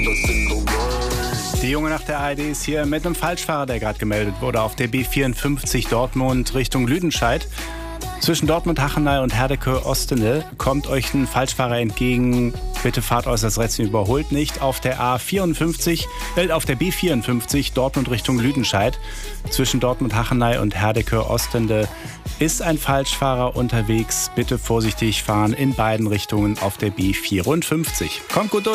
Die Junge nach der ARD ist hier mit einem Falschfahrer, der gerade gemeldet wurde, auf der B54 Dortmund Richtung Lüdenscheid. Zwischen Dortmund-Hachenay und Herdecke-Ostende kommt euch ein Falschfahrer entgegen. Bitte fahrt äußerst rechts und überholt nicht. Auf der auf der B54 Dortmund Richtung Lüdenscheid. Zwischen Dortmund-Hachenay und Herdecke-Ostende ist ein Falschfahrer unterwegs. Bitte vorsichtig fahren in beiden Richtungen auf der B54. Kommt gut durch.